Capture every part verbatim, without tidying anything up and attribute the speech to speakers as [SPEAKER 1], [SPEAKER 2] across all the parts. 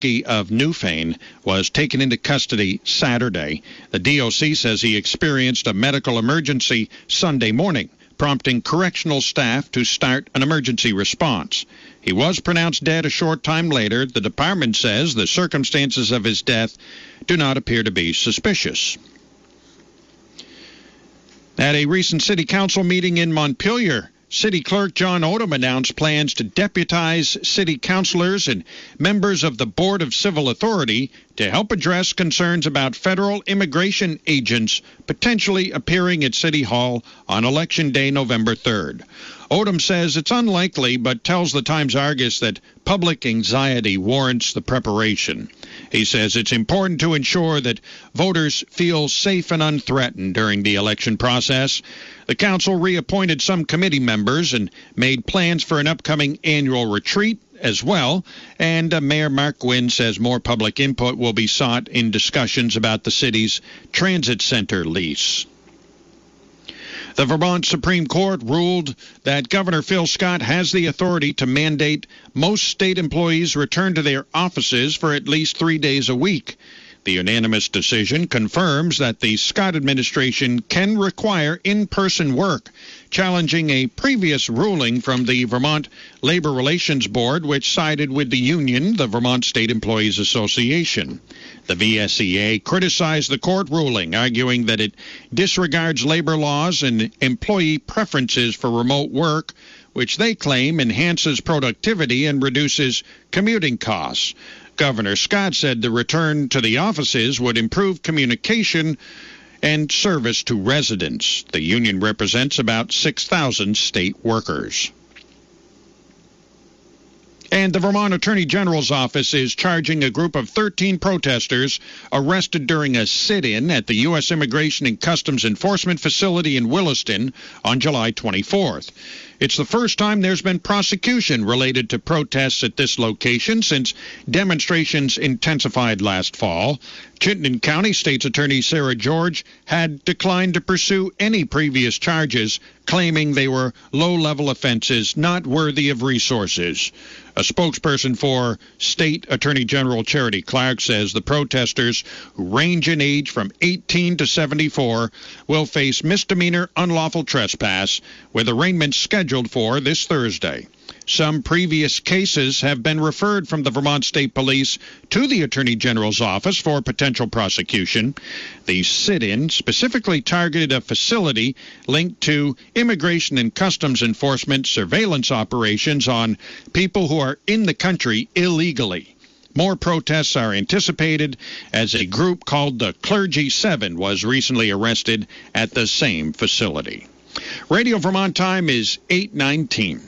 [SPEAKER 1] of Newfane was taken into custody Saturday. The D O C says he experienced a medical emergency Sunday morning, prompting correctional staff to start an emergency response. He was pronounced dead a short time later. The department says the circumstances of his death do not appear to be suspicious. At a recent city council meeting in Montpelier, City Clerk John Odom announced plans to deputize city councilors and members of the Board of Civil Authority to help address concerns about federal immigration agents potentially appearing at City Hall on Election Day, November third. Odom says it's unlikely, but tells the Times-Argus that public anxiety warrants the preparation. He says it's important to ensure that voters feel safe and unthreatened during the election process. The council reappointed some committee members and made plans for an upcoming annual retreat as well. And uh, Mayor Mark Gwynn says more public input will be sought in discussions about the city's transit center lease. The Vermont Supreme Court ruled that Governor Phil Scott has the authority to mandate most state employees return to their offices for at least three days a week. The unanimous decision confirms that the Scott administration can require in-person work, challenging a previous ruling from the Vermont Labor Relations Board, which sided with the union, the Vermont State Employees Association. The V S E A criticized the court ruling, arguing that it disregards labor laws and employee preferences for remote work, which they claim enhances productivity and reduces commuting costs. Governor Scott said the return to the offices would improve communication and service to residents. The union represents about six thousand state workers. And the Vermont Attorney General's office is charging a group of thirteen protesters arrested during a sit-in at the U S Immigration and Customs Enforcement facility in Williston on July twenty-fourth. It's the first time there's been prosecution related to protests at this location since demonstrations intensified last fall. Chittenden County State's Attorney Sarah George had declined to pursue any previous charges, claiming they were low-level offenses not worthy of resources. A spokesperson for State Attorney General Charity Clark says the protesters, who range in age from eighteen to seventy-four, will face misdemeanor unlawful trespass, with arraignments scheduled for this Thursday. Some previous cases have been referred from the Vermont State Police to the Attorney General's office for potential prosecution. The sit-in specifically targeted a facility linked to Immigration and Customs Enforcement surveillance operations on people who are in the country illegally. More protests are anticipated as a group called the Clergy Seven was recently arrested at the same facility. Radio Vermont time is eight nineteen.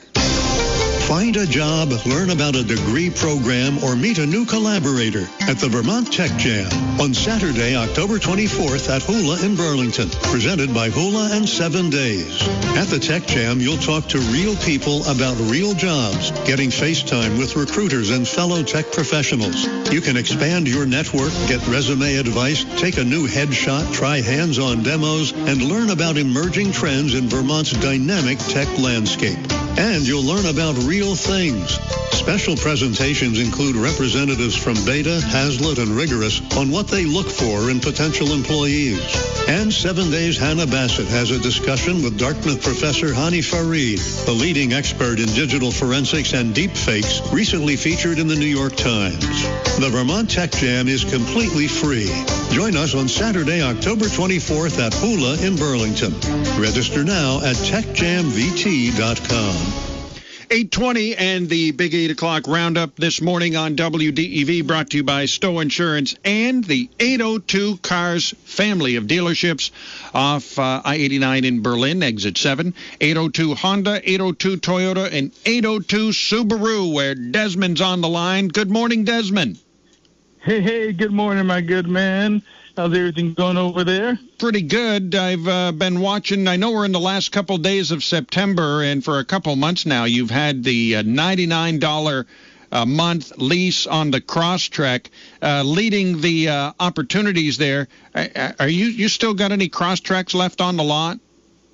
[SPEAKER 2] Find a job, learn about a degree program, or meet a new collaborator at the Vermont Tech Jam on Saturday, October twenty-fourth at Hula in Burlington, presented by Hula and Seven Days. At the Tech Jam, you'll talk to real people about real jobs, getting FaceTime with recruiters and fellow tech professionals. You can expand your network, get resume advice, take a new headshot, try hands-on demos, and learn about emerging trends in Vermont's dynamic tech landscape. And you'll learn about real things. Special presentations include representatives from Beta, Hazlitt, and Rigorous on what they look for in potential employees. And Seven Days Hannah Bassett has a discussion with Dartmouth professor Hani Farid, the leading expert in digital forensics and deepfakes, recently featured in the New York Times. The Vermont Tech Jam is completely free. Join us on Saturday, October twenty-fourth at Hula in Burlington. Register now at tech jam v t dot com.
[SPEAKER 1] eight twenty and the Big eight o'clock roundup this morning on W D E V, brought to you by Stowe Insurance and the eight oh two Cars family of dealerships off uh, I eighty-nine in Berlin, exit seven, eight oh two Honda, eight oh two Toyota, and eight oh two Subaru, where Desmond's on the line. Good morning, Desmond.
[SPEAKER 3] Hey, hey, good morning, my good man. How's everything going over there?
[SPEAKER 1] Pretty good. I've uh, been watching. I know we're in the last couple days of September, and for a couple months now, you've had the uh, ninety-nine dollars a month lease on the Crosstrek, uh, leading the uh, opportunities there. Are you you still got any Crosstreks left on the lot?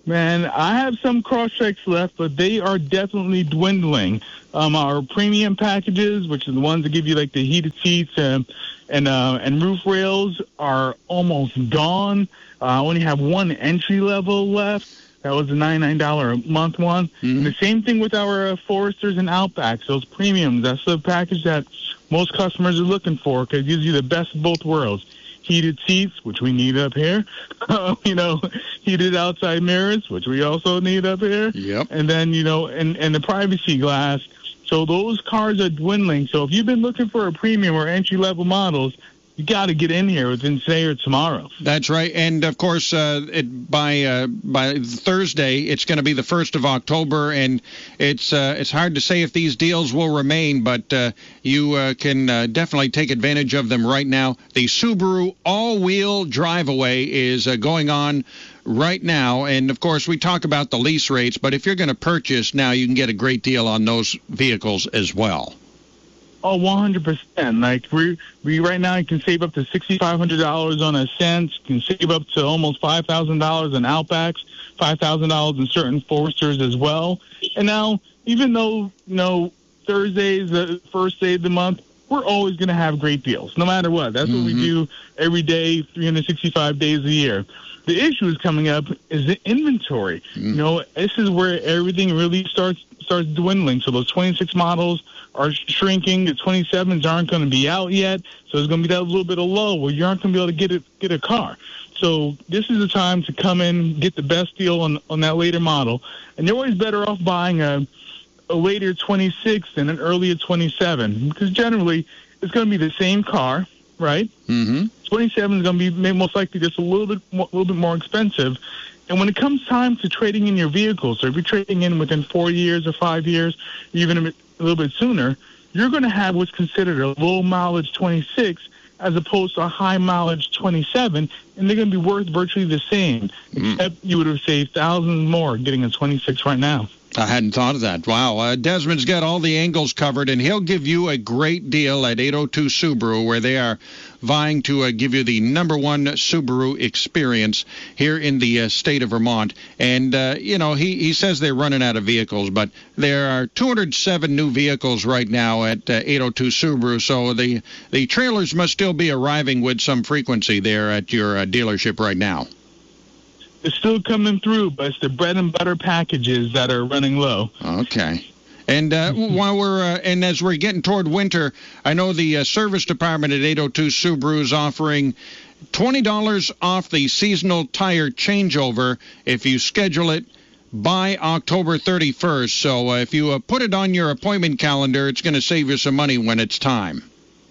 [SPEAKER 3] Man, I have some Crosstreks left, but they are definitely dwindling. Um, our premium packages, which are the ones that give you like the heated seats and and uh, and roof rails, are almost gone. Uh, I only have one entry level left. That was the ninety-nine dollars a month one. Mm-hmm. And the same thing with our uh, Foresters and Outbacks, those premiums. That's the package that most customers are looking for because it gives you the best of both worlds. Heated seats, which we need up here, you know, heated outside mirrors, which we also need up here.
[SPEAKER 1] Yep.
[SPEAKER 3] And then, you know, and, and the privacy glass. So those cars are dwindling. So if you've been looking for a premium or entry-level models, you got to get in here within today or tomorrow.
[SPEAKER 1] That's right. And, of course, uh, it, by uh, by Thursday, it's going to be the first of October, and it's uh, it's hard to say if these deals will remain, but uh, you uh, can uh, definitely take advantage of them right now. The Subaru all-wheel drive-away is uh, going on right now, and, of course, we talk about the lease rates, but if you're going to purchase now, you can get a great deal on those vehicles as well.
[SPEAKER 3] Oh, one hundred percent. Like, we, we right now, you can save up to six thousand five hundred dollars on Ascents. You can save up to almost five thousand dollars on Outbacks, five thousand dollars in certain Foresters as well. And now, even though, you know, Thursday is the first day of the month, we're always going to have great deals, no matter what. That's mm-hmm. what we do every day, three hundred sixty-five days a year. The issue is coming up is the inventory. Mm. You know, this is where everything really starts starts dwindling. So those twenty-six models are shrinking. The twenty-sevens aren't going to be out yet. So there's going to be that little bit of lull where you aren't going to be able to get a, get a car. So this is the time to come in, get the best deal on, on that later model. And you're always better off buying a, a later twenty-six than an earlier twenty-seven because generally it's going to be the same car, right?
[SPEAKER 1] Mm-hmm.
[SPEAKER 3] twenty-seven is going to be most likely just a little bit more, a little bit more expensive. And when it comes time to trading in your vehicle, so if you're trading in within four years or five years, even a, bit, a little bit sooner, you're going to have what's considered a low mileage twenty-six as opposed to a high mileage twenty-seven, and they're going to be worth virtually the same, mm. except you would have saved thousands more getting a twenty-six right now.
[SPEAKER 1] I hadn't thought of that. Wow. Uh, Desmond's got all the angles covered, and he'll give you a great deal at eight oh two Subaru, where they are vying to uh, give you the number one Subaru experience here in the uh, state of Vermont. And, uh, you know, he, he says they're running out of vehicles, but there are two hundred seven new vehicles right now at uh, eight oh two Subaru, so the, the trailers must still be arriving with some frequency there at your uh, dealership right now.
[SPEAKER 3] It's still coming through, but it's the bread and butter packages that are running low.
[SPEAKER 1] Okay. And uh, while we're uh, and as we're getting toward winter, I know the uh, service department at eight oh two Subaru is offering twenty dollars off the seasonal tire changeover if you schedule it by October thirty-first. So uh, if you uh, put it on your appointment calendar, it's going to save you some money when it's time.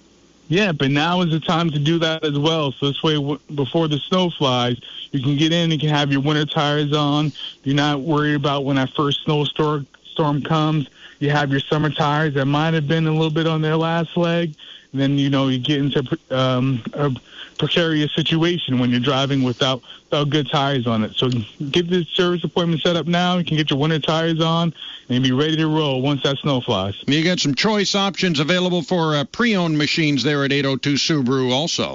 [SPEAKER 3] Yeah, but now is the time to do that as well. So this way, w- before the snow flies, you can get in, you can have your winter tires on. You're not worried about when that first snowstorm storm comes. You have your summer tires that might have been a little bit on their last leg. And then, you know, you get into um, a precarious situation when you're driving without, without good tires on it. So get the service appointment set up now. You can get your winter tires on and be ready to roll once that snow flies.
[SPEAKER 1] You got some choice options available for uh, pre-owned machines there at eight oh two Subaru also.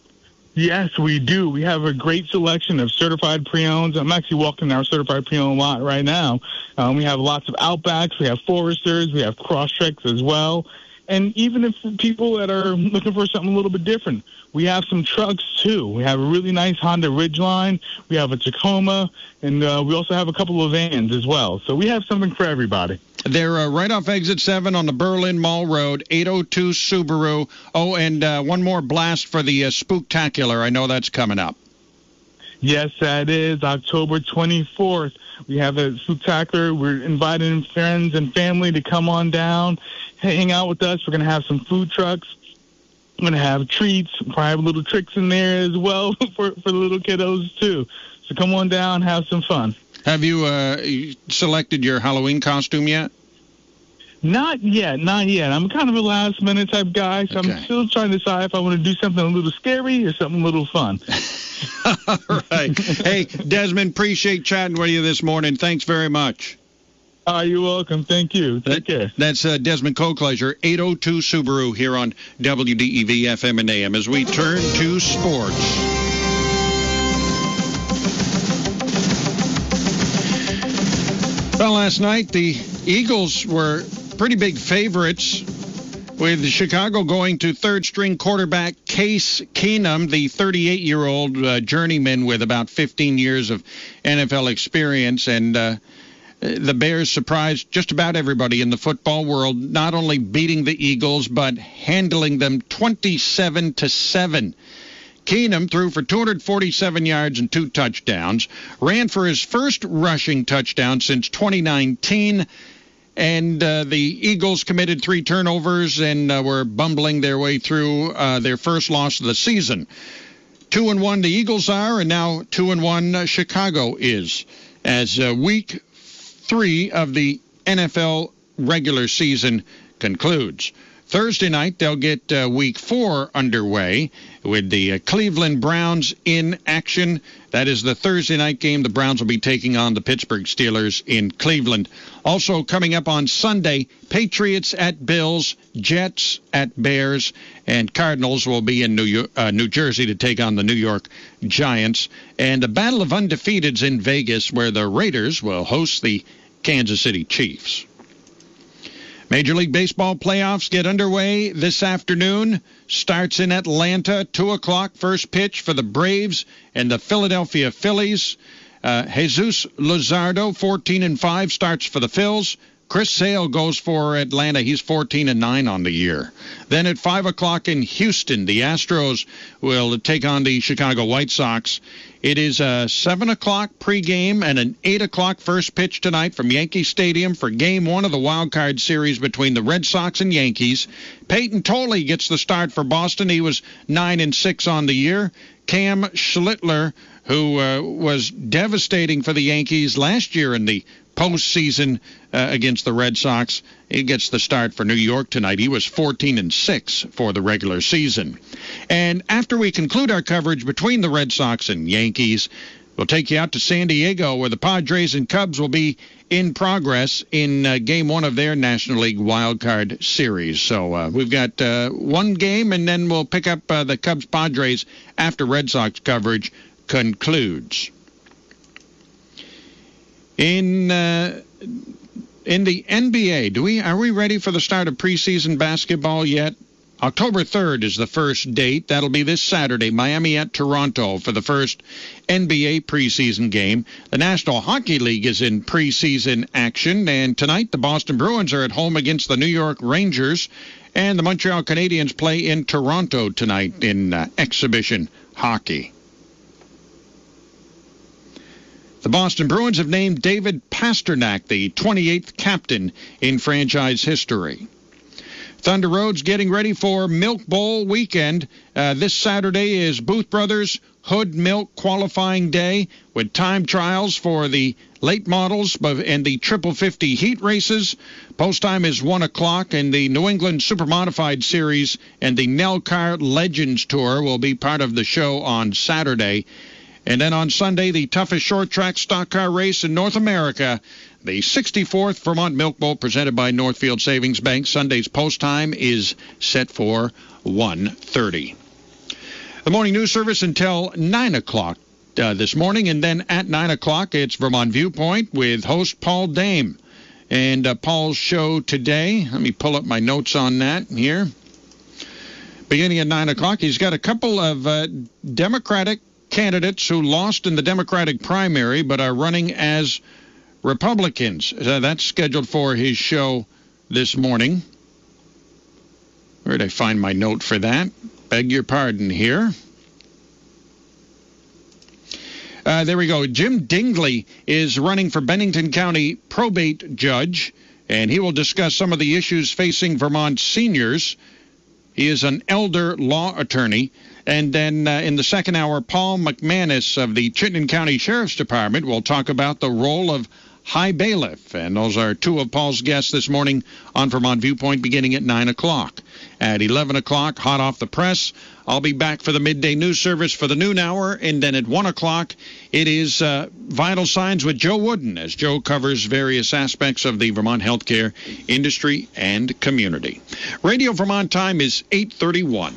[SPEAKER 3] Yes, we do. We have a great selection of certified pre-owns. I'm actually walking our certified pre-owned lot right now. Um, we have lots of Outbacks. We have Foresters. We have Crosstreks as well. And even if people that are looking for something a little bit different, we have some trucks, too. We have a really nice Honda Ridgeline. We have a Tacoma. And uh, we also have a couple of vans as well. So we have something for everybody.
[SPEAKER 1] They're uh, right off Exit seven on the Berlin Mall Road, eight oh two Subaru. Oh, and uh, one more blast for the uh, Spooktacular. I know that's coming up.
[SPEAKER 3] Yes, that is October twenty-fourth. We have a Spooktacular. We're inviting friends and family to come on down, hang out with us. We're going to have some food trucks. We're going to have treats, probably have little tricks in there as well for, for the little kiddos, too. So come on down, have some fun.
[SPEAKER 1] Have you uh, selected your Halloween costume yet?
[SPEAKER 3] Not yet, not yet. I'm kind of a last-minute type guy, so okay. I'm still trying to decide if I want to do something a little scary or something a little fun.
[SPEAKER 1] All right. Hey, Desmond, appreciate chatting with you this morning. Thanks very much.
[SPEAKER 3] Oh, you're welcome. Thank you. Take
[SPEAKER 1] that,
[SPEAKER 3] care.
[SPEAKER 1] That's uh, Desmond Kokleisure, eight oh two Subaru here on W D E V F M and A M as we turn to sports. Well, last night the Eagles were pretty big favorites, with Chicago going to third-string quarterback Case Keenum, the thirty-eight-year-old uh, journeyman with about fifteen years of N F L experience. And uh, the Bears surprised just about everybody in the football world, not only beating the Eagles, but handling them twenty-seven to seven. Keenum threw for two hundred forty-seven yards and two touchdowns, ran for his first rushing touchdown since twenty nineteen, and uh, the Eagles committed three turnovers and uh, were bumbling their way through uh, their first loss of the season. Two and one the Eagles are, and now two and one uh, Chicago is, as uh, week three of the N F L regular season concludes. Thursday night, they'll get uh, week four underway with the uh, Cleveland Browns in action. That is the Thursday night game. The Browns will be taking on the Pittsburgh Steelers in Cleveland. Also coming up on Sunday, Patriots at Bills, Jets at Bears, and Cardinals will be in New, York, uh, New Jersey to take on the New York Giants. And a battle of undefeateds in Vegas, where the Raiders will host the Kansas City Chiefs. Major League Baseball playoffs get underway this afternoon. Starts in Atlanta, two o'clock, first pitch for the Braves and the Philadelphia Phillies. Uh, Jesus Luzardo, fourteen and five, starts for the Phils. Chris Sale goes for Atlanta. He's fourteen and nine on the year. Then at five o'clock in Houston, the Astros will take on the Chicago White Sox. It is a seven o'clock pregame and an eight o'clock first pitch tonight from Yankee Stadium for Game one of the Wild Card Series between the Red Sox and Yankees. Peyton Tolley gets the start for Boston. He was nine and six on the year. Cam Schlittler, who uh, was devastating for the Yankees last year in the postseason uh, against the Red Sox, he gets the start for New York tonight. He was fourteen and six for the regular season. And after we conclude our coverage between the Red Sox and Yankees, we'll take you out to San Diego, where the Padres and Cubs will be in progress in uh, Game one of their National League Wild Card Series. So uh, we've got uh, one game, and then we'll pick up uh, the Cubs-Padres after Red Sox coverage concludes. In uh, in the N B A, do we are we ready for the start of preseason basketball yet? October third is the first date. That'll be this Saturday, Miami at Toronto for the first N B A preseason game. The National Hockey League is in preseason action, and tonight the Boston Bruins are at home against the New York Rangers, and the Montreal Canadiens play in Toronto tonight in uh, exhibition hockey. The Boston Bruins have named David Pastrnak the twenty-eighth captain in franchise history. Thunder Road's getting ready for Milk Bowl weekend. Uh, this Saturday is Booth Brothers Hood Milk Qualifying Day with time trials for the late models and the Triple fifty heat races. Post time is one o'clock, and the New England Supermodified Series and the Nelcar Legends Tour will be part of the show on Saturday. And then on Sunday, the toughest short track stock car race in North America, the sixty-fourth Vermont Milk Bowl presented by Northfield Savings Bank. Sunday's post time is set for one thirty. The morning news service until nine o'clock uh, this morning, and then at nine o'clock, it's Vermont Viewpoint with host Paul Dame. And uh, Paul's show today, let me pull up my notes on that here. Beginning at nine o'clock, he's got a couple of uh, Democratic candidates who lost in the Democratic primary but are running as Republicans. Uh, that's scheduled for his show this morning. Where did I find my note for that? Beg your pardon here. Uh, there we go. Jim Dingley is running for Bennington County probate judge, and he will discuss some of the issues facing Vermont seniors. He is an elder law attorney. And then uh, in the second hour, Paul McManus of the Chittenden County Sheriff's Department will talk about the role of high bailiff. And those are two of Paul's guests this morning on Vermont Viewpoint beginning at nine o'clock. At eleven o'clock, hot off the press, I'll be back for the midday news service for the noon hour. And then at one o'clock, it is uh, Vital Signs with Joe Wooden, as Joe covers various aspects of the Vermont healthcare industry and community. Radio Vermont time is eight thirty-one.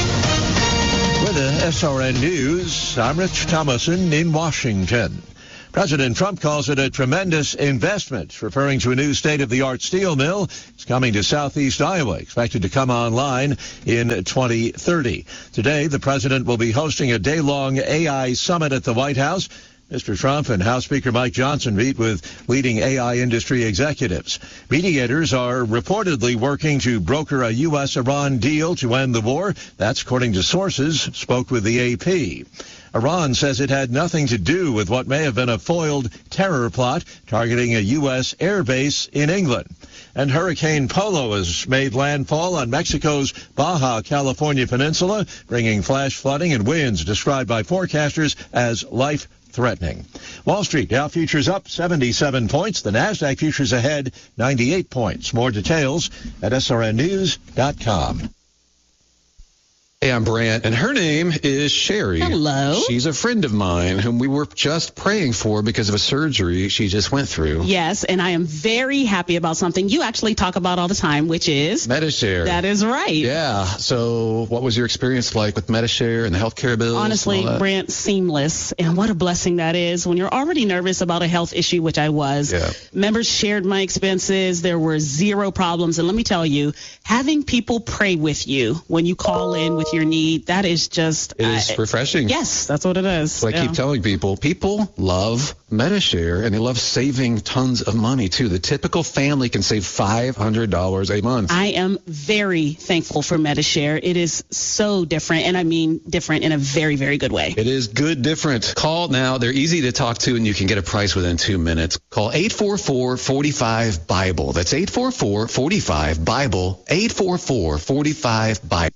[SPEAKER 4] With the S R N News, I'm Rich Thomason in Washington. President Trump calls it a tremendous investment, referring to a new state-of-the-art steel mill. It's coming to southeast Iowa, expected to come online in twenty thirty. Today, the president will be hosting a day-long A I summit at the White House. Mister Trump and House Speaker Mike Johnson meet with leading A I industry executives. Mediators are reportedly working to broker a U S Iran deal to end the war. That's according to sources spoke with the A P. Iran says it had nothing to do with what may have been a foiled terror plot targeting a U S airbase in England. And Hurricane Polo has made landfall on Mexico's Baja California Peninsula, bringing flash flooding and winds described by forecasters as life-threatening. Wall Street Dow futures up seventy-seven points. The NASDAQ futures ahead ninety-eight points. More details at S R N news dot com.
[SPEAKER 5] Hey, I'm Brant, and her name is Sherry.
[SPEAKER 6] Hello.
[SPEAKER 5] She's a friend of mine whom we were just praying for because of a surgery she just went through.
[SPEAKER 6] Yes, and I am very happy about something you actually talk about all the time, which is
[SPEAKER 5] Medi-Share.
[SPEAKER 6] That is right.
[SPEAKER 5] Yeah. So what was your experience like with Medi-Share and the healthcare bills?
[SPEAKER 6] Honestly, Brant, seamless. And what a blessing that is when you're already nervous about a health issue, which I was.
[SPEAKER 5] Yeah.
[SPEAKER 6] Members shared my expenses. There were zero problems. And let me tell you, having people pray with you when you call in with your need, that is just
[SPEAKER 5] it is uh, refreshing.
[SPEAKER 6] Yes, that's what it is.
[SPEAKER 5] So I yeah. keep telling people, people love Medi-Share, and they love saving tons of money too. The typical family can save five hundred dollars a month.
[SPEAKER 6] I am very thankful for Medi-Share. It is so different, and I mean different in a very, very good way.
[SPEAKER 5] It is good different. Call now. They're easy to talk to, and you can get a price within two minutes. Call eight four four, four five, BIBLE. That's eight four four, four five, BIBLE, eight four four, four five, BIBLE.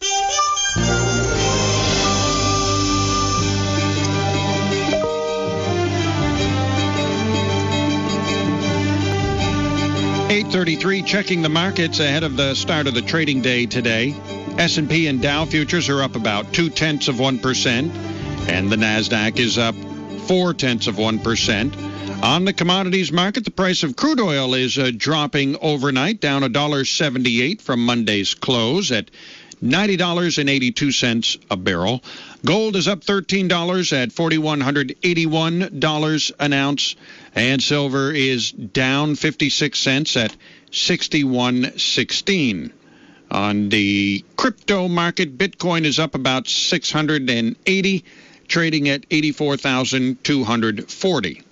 [SPEAKER 1] eight thirty-three, checking the markets ahead of the start of the trading day today. S and P and Dow futures are up about two-tenths of one percent, and the NASDAQ is up four-tenths of one percent. On the commodities market, the price of crude oil is uh, dropping overnight, down one dollar and seventy-eight cents from Monday's close at ninety dollars and eighty-two cents a barrel. Gold is up thirteen dollars at four thousand one hundred eighty-one dollars an ounce, and silver is down fifty-six cents at sixty-one sixteen. On the crypto market, Bitcoin is up about six hundred eighty, trading at eighty-four thousand two hundred forty.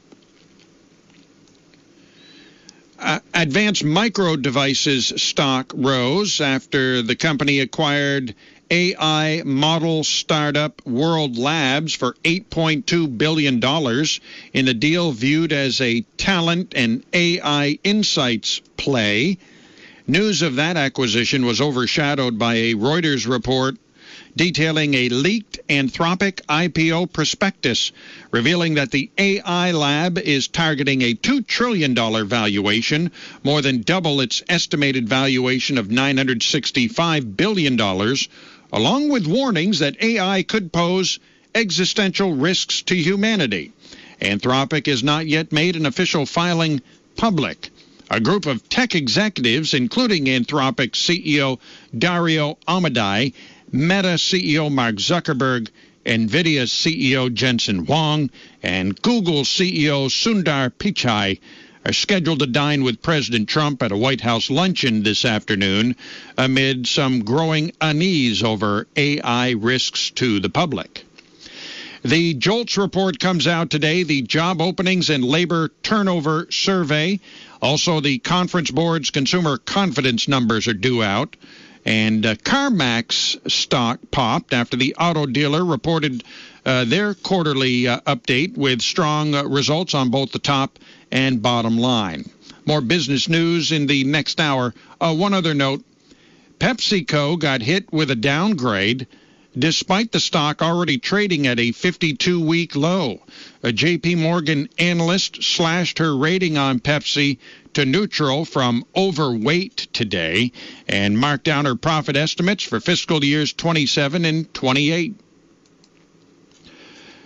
[SPEAKER 1] Uh, Advanced Micro Devices stock rose after the company acquired A I model startup World Labs for eight point two billion dollars in a deal viewed as a talent and A I insights play. News of that acquisition was overshadowed by a Reuters report detailing a leaked Anthropic I P O prospectus revealing that the A I lab is targeting a two trillion dollars valuation, more than double its estimated valuation of nine hundred sixty-five billion dollars, along with warnings that A I could pose existential risks to humanity. Anthropic has not yet made an official filing public. A group of tech executives, including Anthropic C E O Dario Amodei, Meta C E O Mark Zuckerberg, NVIDIA C E O Jensen Huang, and Google C E O Sundar Pichai are scheduled to dine with President Trump at a White House luncheon this afternoon amid some growing unease over A I risks to the public. The JOLTS report comes out today, the Job Openings and Labor Turnover Survey. Also, the Conference Board's consumer confidence numbers are due out. And uh, CarMax stock popped after the auto dealer reported uh, their quarterly uh, update with strong uh, results on both the top and bottom line. More business news in the next hour. Uh, one other note, PepsiCo got hit with a downgrade despite the stock already trading at a fifty-two week low. A J P Morgan analyst slashed her rating on Pepsi to neutral from overweight today and marked down her profit estimates for fiscal years twenty-seven and twenty-eight.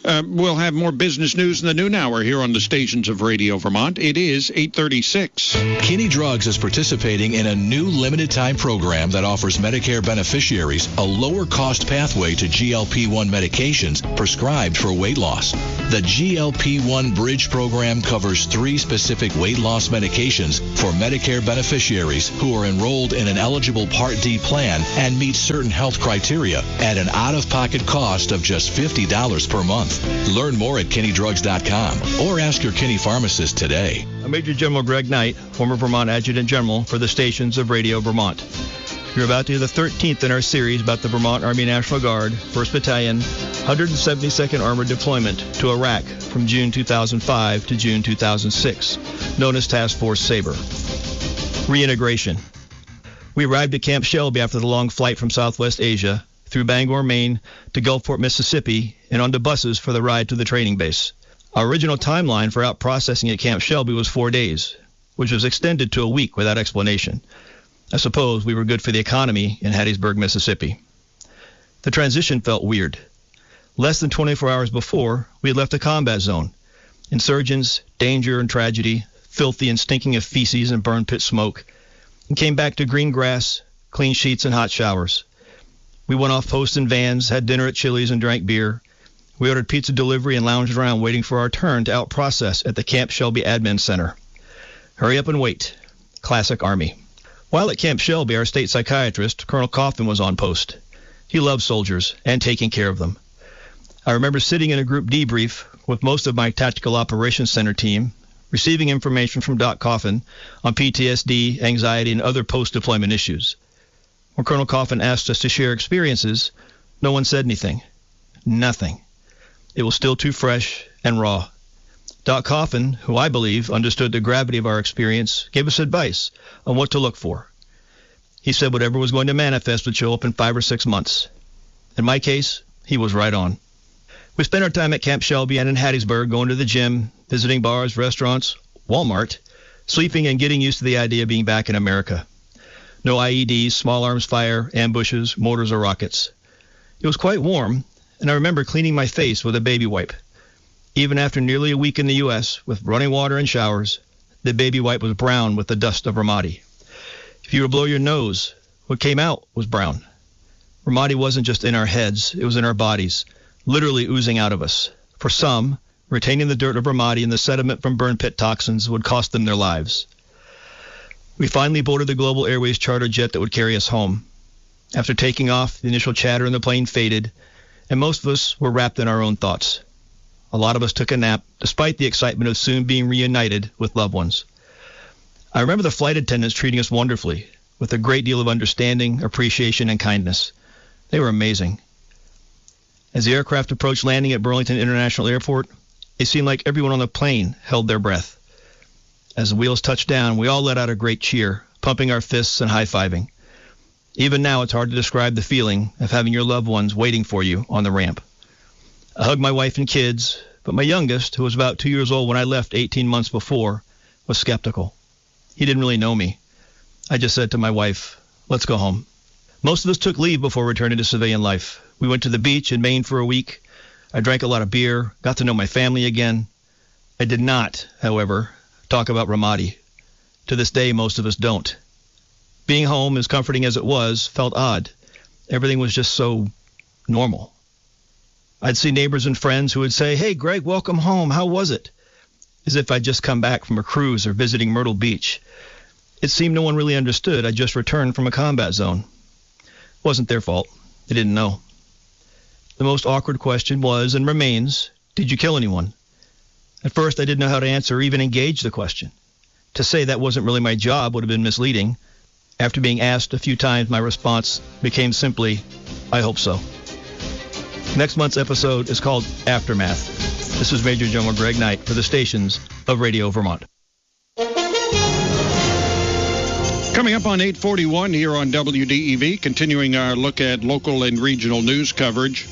[SPEAKER 1] Uh, we'll have more business news in the noon hour here on the stations of Radio Vermont. It is eight thirty-six.
[SPEAKER 7] Kinney Drugs is participating in a new limited-time program that offers Medicare beneficiaries a lower-cost pathway to G L P one medications prescribed for weight loss. The G L P one Bridge program covers three specific weight loss medications for Medicare beneficiaries who are enrolled in an eligible Part D plan and meet certain health criteria at an out-of-pocket cost of just fifty dollars per month. Learn more at kinney drugs dot com or ask your Kinney pharmacist today.
[SPEAKER 8] I'm Major General Greg Knight, former Vermont Adjutant General for the stations of Radio Vermont. You're about to hear the thirteenth in our series about the Vermont Army National Guard, first Battalion, one hundred seventy-second Armored Deployment to Iraq from June two thousand five to June two thousand six, known as Task Force Sabre. Reintegration. We arrived at Camp Shelby after the long flight from Southwest Asia, through Bangor, Maine, to Gulfport, Mississippi, and onto buses for the ride to the training base. Our original timeline for out processing at Camp Shelby was four days, which was extended to a week without explanation. I suppose we were good for the economy in Hattiesburg, Mississippi. The transition felt weird. Less than twenty-four hours before, we had left a combat zone. Insurgents, danger and tragedy, filthy and stinking of feces and burn pit smoke, and came back to green grass, clean sheets, and hot showers. We went off post in vans, had dinner at Chili's, and drank beer. We ordered pizza delivery and lounged around waiting for our turn to out-process at the Camp Shelby Admin Center. Hurry up and wait. Classic Army. While at Camp Shelby, our state psychiatrist, Colonel Coffin, was on post. He loved soldiers and taking care of them. I remember sitting in a group debrief with most of my Tactical Operations Center team, receiving information from Doc Coffin on P T S D, anxiety, and other post-deployment issues. When Colonel Coffin asked us to share experiences, no one said anything. Nothing. It was still too fresh and raw. Doc Coffin, who I believe understood the gravity of our experience, gave us advice on what to look for. He said whatever was going to manifest would show up in five or six months. In my case, he was right on. We spent our time at Camp Shelby and in Hattiesburg, going to the gym, visiting bars, restaurants, Walmart, sleeping and getting used to the idea of being back in America. No I E Ds, small arms fire, ambushes, mortars, or rockets. It was quite warm, and I remember cleaning my face with a baby wipe. Even after nearly a week in the U S with running water and showers, the baby wipe was brown with the dust of Ramadi. If you were to blow your nose, what came out was brown. Ramadi wasn't just in our heads, it was in our bodies, literally oozing out of us. For some, retaining the dirt of Ramadi and the sediment from burn pit toxins would cost them their lives. We finally boarded the Global Airways charter jet that would carry us home. After taking off, the initial chatter in the plane faded, and most of us were wrapped in our own thoughts. A lot of us took a nap, despite the excitement of soon being reunited with loved ones. I remember the flight attendants treating us wonderfully, with a great deal of understanding, appreciation, and kindness. They were amazing. As the aircraft approached landing at Burlington International Airport, it seemed like everyone on the plane held their breath. As the wheels touched down, we all let out a great cheer, pumping our fists and high-fiving. Even now, it's hard to describe the feeling of having your loved ones waiting for you on the ramp. I hugged my wife and kids, but my youngest, who was about two years old when I left eighteen months before, was skeptical. He didn't really know me. I just said to my wife, let's go home. Most of us took leave before returning to civilian life. We went to the beach in Maine for a week. I drank a lot of beer, got to know my family again. I did not, however, talk about Ramadi. To this day, most of us don't. Being home, as comforting as it was, felt odd. Everything was just so normal. I'd see neighbors and friends who would say, hey, Greg, welcome home. How was it? As if I'd just come back from a cruise or visiting Myrtle Beach. It seemed no one really understood. I'd just returned from a combat zone. It wasn't their fault. They didn't know. The most awkward question was, and remains, did you kill anyone? At first, I didn't know how to answer or even engage the question. To say that wasn't really my job would have been misleading. After being asked a few times, my response became simply, I hope so. Next month's episode is called Aftermath. This is Major General Greg Knight for the stations of Radio Vermont.
[SPEAKER 1] Coming up on eight forty-one here on W D E V, continuing our look at local and regional news coverage.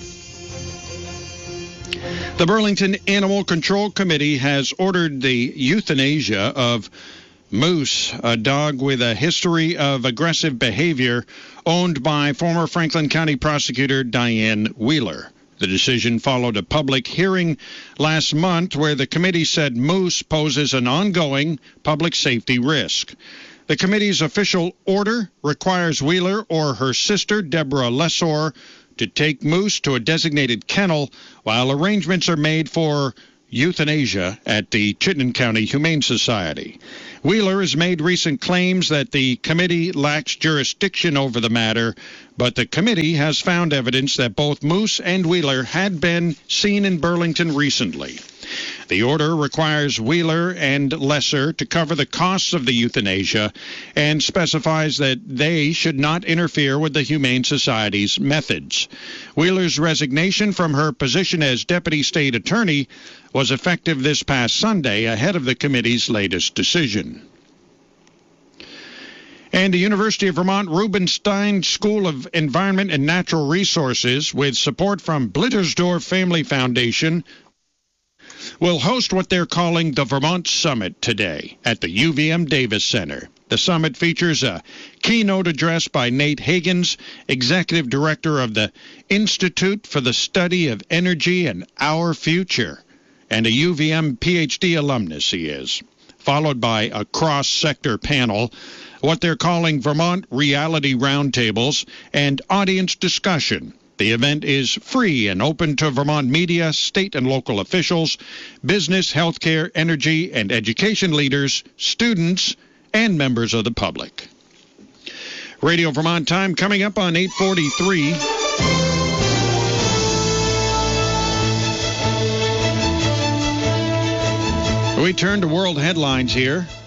[SPEAKER 1] The Burlington Animal Control Committee has ordered the euthanasia of Moose, a dog with a history of aggressive behavior owned by former Franklin County prosecutor Diane Wheeler. The decision followed a public hearing last month where the committee said moose poses an ongoing public safety risk. The committee's official order requires Wheeler or her sister, Deborah Lesor, to take moose to a designated kennel while arrangements are made for euthanasia at the Chittenden County Humane Society. Wheeler has made recent claims that the committee lacks jurisdiction over the matter, but the committee has found evidence that both Moose and Wheeler had been seen in Burlington recently. The order requires Wheeler and Lesser to cover the costs of the euthanasia and specifies that they should not interfere with the Humane Society's methods. Wheeler's resignation from her position as Deputy State Attorney was effective this past Sunday ahead of the committee's latest decision. And the University of Vermont Rubenstein School of Environment and Natural Resources, with support from Blittersdorf Family Foundation, will host what they're calling the Vermont Summit today at the U V M Davis Center. The summit features a keynote address by Nate Higgins, Executive Director of the Institute for the Study of Energy and Our Future, and a U V M P H D alumnus he is, followed by a cross-sector panel, what they're calling Vermont Reality Roundtables, and audience discussion. The event is free and open to Vermont media, state and local officials, business, healthcare, energy, and education leaders, students, and members of the public. Radio Vermont time coming up on eight forty-three. We turn to world headlines here.